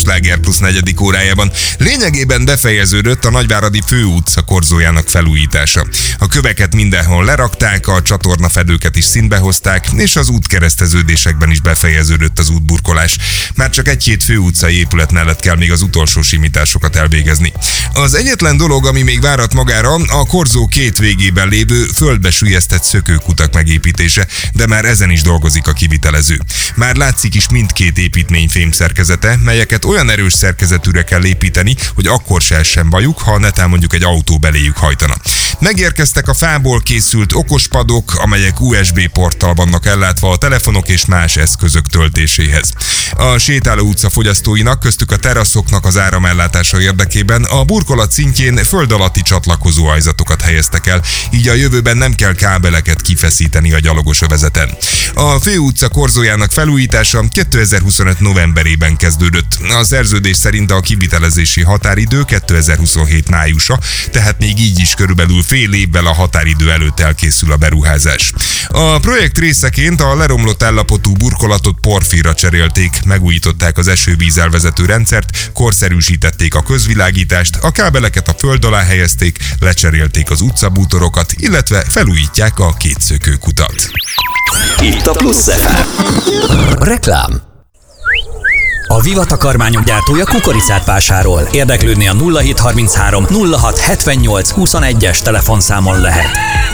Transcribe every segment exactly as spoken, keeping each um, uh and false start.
Sláger Plusz negyedik órájában. Lényegében befejeződött a Nagyváradi Főutca korzójának felújítása. A köveket mindenhol lerakták, a csatornafedőket is színbe hozták, és az útkereszteződésekben is befejeződött az útburkolás. Már csak egy-két főutcai épület mellett kell még az utolsó simításokat elvégezni. Az egyetlen dolog, ami még várat magára, a korzó két végében lévő földbe süllyesztett szökőkutak megépítése, de már ezen is dolgozik a kivitelező. Már látszik is mindkét építmény fémszerkezete, melyeket olyan erős szerkezetűre kell építeni, hogy akkor se essen bajuk, ha netán mondjuk egy autó beléjük hajtana. Megérkeztek a fából készült okospadok, amelyek u es bé porttal vannak ellátva a telefonok és más eszközök töltéséhez. A Sétáló utca fogyasztóinak, köztük a teraszoknak az áramellátása érdekében a burkolat szintjén föld alatti csatlakozó ajzatokat helyeztek el, így a jövőben nem kell kábeleket kifeszíteni a gyalogos övezeten. A főutca korzójának felújítása kétezer-huszonöt novemberében kezdődött. A szerződés szerint a kivitelezési határidő kétezer-huszonhét májusa, tehát még így is körülbelül fél évvel a határidő előtt elkészül a beruházás. A projekt részeként a leromlott állapotú burkolatot porfírra cserélték, megújították az esővíz elvezető rendszert, korszerűsítették a közvilágítást, a kábeleket a föld alá helyezték, lecserélték az utcabútorokat, illetve felújítják a kétszökőkutat. Itt a Plusz ef em. Reklám. A Viva takarmányok gyártója kukoricát vásárol. Érdeklődni a nulla hét harminchárom nulla hat hetvennyolc huszonegyes telefonszámon lehet.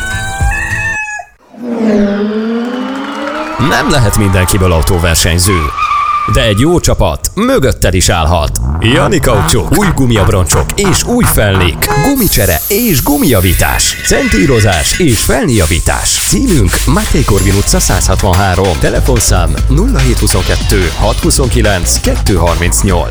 Nem lehet mindenkiből autóversenyző, de egy jó csapat mögötted is állhat. Jani Kaucsuk, új gumiabroncsok és új felnék, gumicsere és gumijavítás, centírozás és felnijavítás. Címünk Máté Korvin utca száz hatvanhárom, telefonszám nulla hét huszonkettő hat huszonkilenc kettő harmincnyolc.